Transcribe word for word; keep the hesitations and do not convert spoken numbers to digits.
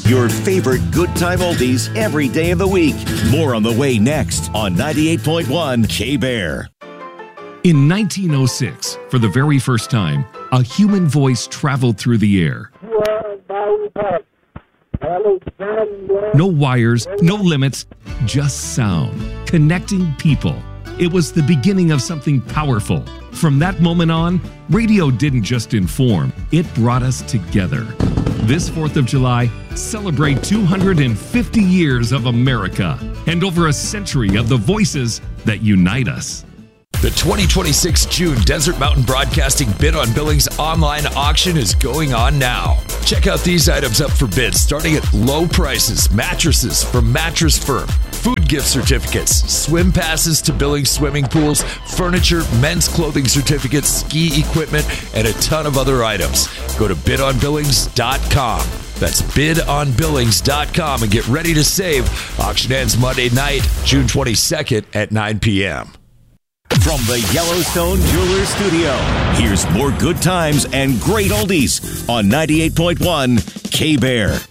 Your favorite good time oldies every day of the week. More on the way next on ninety-eight point one K-Bear. In nineteen oh six, for the very first time, a human voice traveled through the air. No wires, no limits, just sound, connecting people. It was the beginning of something powerful. From that moment on, radio didn't just inform, it brought us together. This fourth of July, celebrate two hundred fifty years of America and over a century of the voices that unite us. The twenty twenty-six June Desert Mountain Broadcasting Bid on Billings online auction is going on now. Check out these items up for bids starting at low prices. Mattresses from Mattress Firm, food gift certificates, swim passes to Billings swimming pools, furniture, men's clothing certificates, ski equipment, and a ton of other items. Go to bid on billings dot com. That's bid on billings dot com and get ready to save. Auction ends Monday night, June twenty-second at nine p.m. From the Yellowstone Jewelers Studio, here's more good times and great oldies on ninety-eight point one K-Bear.